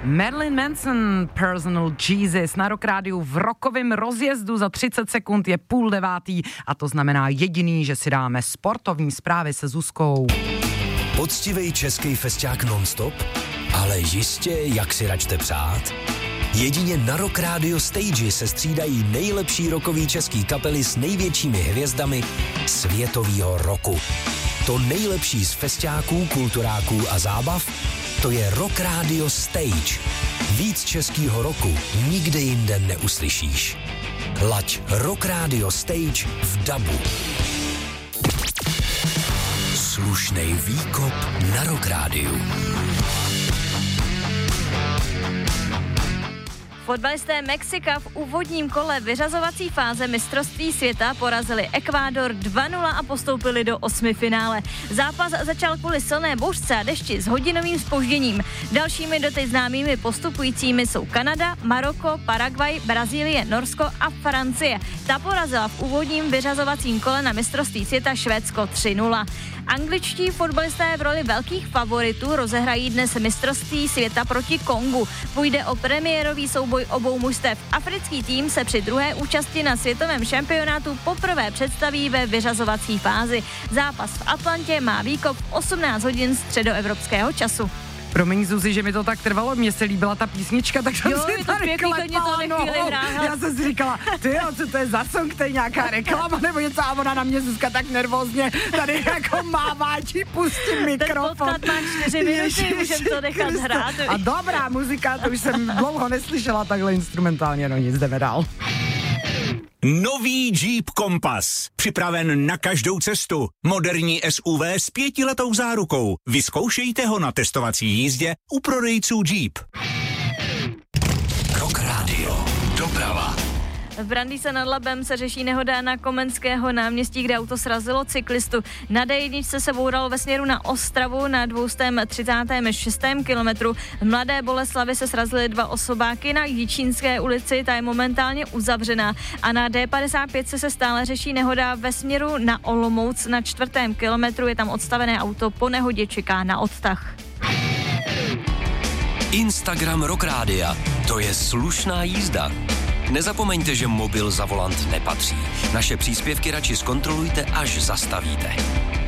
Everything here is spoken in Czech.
Marilyn Manson, Personal Jesus, na Rock Rádiu v rokovém rozjezdu za 30 sekund je 8:30 a to znamená jediný, že si dáme sportovní zprávy se Zuzkou. Poctivej český festiák non-stop, ale jistě, jak si račte přát. Jedině na Rock Radio Stage se střídají nejlepší rockový český kapely s největšími hvězdami světového roku. To nejlepší z festiáků, kulturáků a zábav, to je Rock Radio Stage. Víc českýho roku nikde jinde neuslyšíš. Laď Rock Radio Stage v dabu. Slušnej výkop na Rock Rádiu. Fotbalisté Mexika v úvodním kole vyřazovací fáze mistrovství světa porazili Ekvádor 2-0 a postoupili do osmifinále. Zápas začal kvůli silné bouřce a dešti s hodinovým zpožděním. Dalšími doteď známými postupujícími jsou Kanada, Maroko, Paraguay, Brazílie, Norsko a Francie. Ta porazila v úvodním vyřazovacím kole na mistrovství světa Švédsko 3-0. Angličtí fotbalisté v roli velkých favoritů rozehrají dnes mistrovství světa proti Kongu. Půjde o premiérový souboj obou mužstev. Africký tým se při druhé účasti na světovém šampionátu poprvé představí ve vyřazovací fázi. Zápas v Atlantě má výkop 18 hodin středoevropského času. Promiň, Zuzi, že mi to tak trvalo, mně se líbila ta písnička, tak jsem si tady klepala, Já jsem si říkala, co to je za song, to je nějaká reklama nebo něco, a ona na mě Zuzka tak nervózně tady jako mává, či pustím mikrofon. Ten podklad má 4 minuty, můžem to nechat hrát. A dobrá muzika, to už jsem dlouho neslyšela takhle instrumentálně, no nic, jdeme dál. Nový Jeep Compass. Připraven na každou cestu. Moderní SUV s 5letou zárukou. Vyzkoušejte ho na testovací jízdě u prodejců Jeep. Rock Radio. Doprava. V Brandýse nad Labem se řeší nehoda na Komenského náměstí, kde auto srazilo cyklistu. Na D1 se bouralo ve směru na Ostravu na 236. kilometru. V Mladé Boleslavi se srazily 2 osobáky na Jičínské ulici, ta je momentálně uzavřená. A na D55 se stále řeší nehoda ve směru na Olomouc na 4. kilometru. Je tam odstavené auto, po nehodě čeká na odtah. Instagram Rock Rádia. To je slušná jízda. Nezapomeňte, že mobil za volant nepatří. Naše příspěvky radši zkontrolujte, až zastavíte.